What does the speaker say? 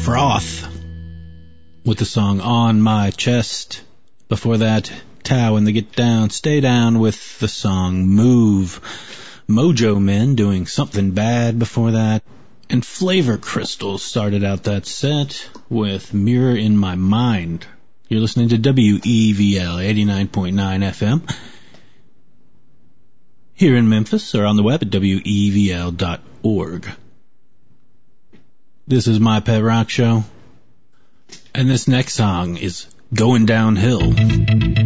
Froth with the song On My Chest. Before that, Tao and the Get Down, Stay Down with the song Move. Mojo Men doing Something Bad before that. And Flavor Crystal started out that set with Mirror in My Mind. You're listening to WEVL 89.9 FM here in Memphis, or on the web at WEVL.org. This is My Pet Rock Show, and this next song is Going Downhill.